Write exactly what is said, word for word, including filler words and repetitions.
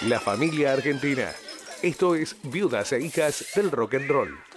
La familia argentina. Esto es Viudas e hijas del rock and roll.